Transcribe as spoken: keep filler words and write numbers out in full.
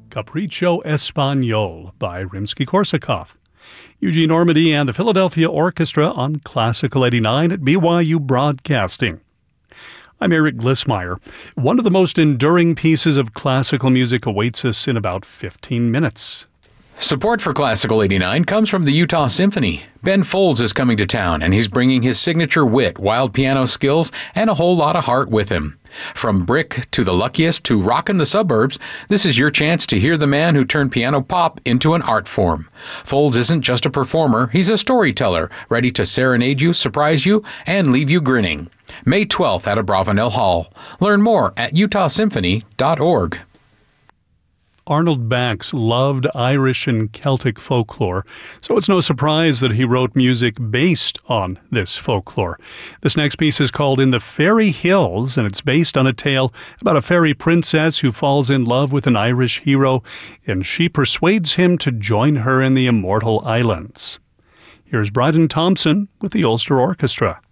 Capriccio Espagnol by Rimsky-Korsakov. Eugene Ormandy and the Philadelphia Orchestra on Classical eighty-nine at B Y U Broadcasting. I'm Eric Glissmeyer. One of the most enduring pieces of classical music awaits us in about fifteen minutes. Support for Classical eighty-nine comes from the Utah Symphony. Ben Folds is coming to town, and he's bringing his signature wit, wild piano skills, and a whole lot of heart with him. From Brick to The Luckiest to Rockin' the Suburbs, this is your chance to hear the man who turned piano pop into an art form. Folds isn't just a performer, he's a storyteller, ready to serenade you, surprise you, and leave you grinning. May twelfth at Abravanel Hall. Learn more at utah symphony dot org. Arnold Bax loved Irish and Celtic folklore, so it's no surprise that he wrote music based on this folklore. This next piece is called In the Fairy Hills, and it's based on a tale about a fairy princess who falls in love with an Irish hero, and she persuades him to join her in the Immortal Islands. Here's Bryden Thompson with the Ulster Orchestra.